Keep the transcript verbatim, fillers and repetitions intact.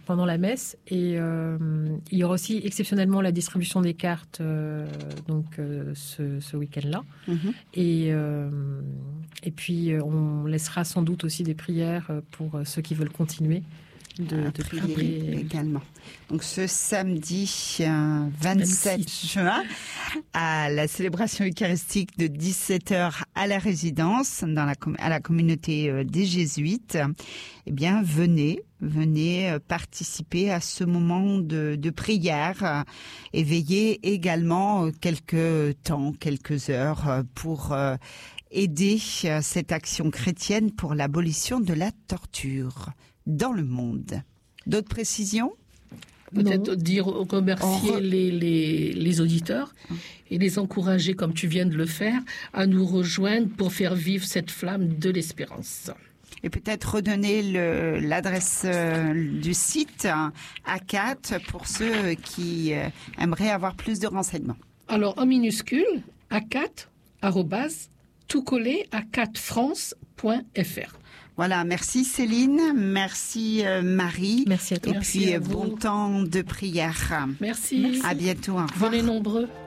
pendant la messe. Et euh, il y aura aussi exceptionnellement la distribution des cartes euh, donc euh, ce, ce week-end-là. Mm-hmm. Et, euh, et puis on laissera sans doute aussi des prières pour ceux qui veulent continuer de, de prier, prier également. Donc ce samedi euh, vingt-sept juin, à la célébration eucharistique de dix-sept heures à la résidence, dans la, à la communauté euh, des Jésuites, eh bien venez, venez euh, participer à ce moment de, de prière euh, et veillez également euh, quelques temps, quelques heures euh, pour euh, aider euh, cette action chrétienne pour l'abolition de la torture dans le monde. D'autres précisions ? Peut-être non. dire, remercier re... les, les, les auditeurs et les encourager, comme tu viens de le faire, à nous rejoindre pour faire vivre cette flamme de l'espérance. Et peut-être redonner le, l'adresse euh, du site A C A T pour ceux qui euh, aimeraient avoir plus de renseignements. Alors, en minuscule, A C A T, arrobase, tout collé, A C A T France point F R. Voilà, merci Céline, merci euh, Marie. Merci à toi. Et Merci puis à bon vous. temps de prière. Merci. À bientôt. Au revoir. Venez nombreux.